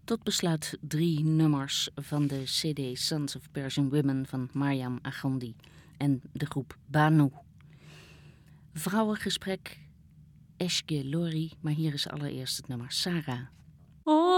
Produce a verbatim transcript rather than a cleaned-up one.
Tot besluit drie nummers van de cd Sons of Persian Women van Mariam Agondi en de groep Banu. Vrouwengesprek, Eşke Lori, maar hier is allereerst het nummer Sarah.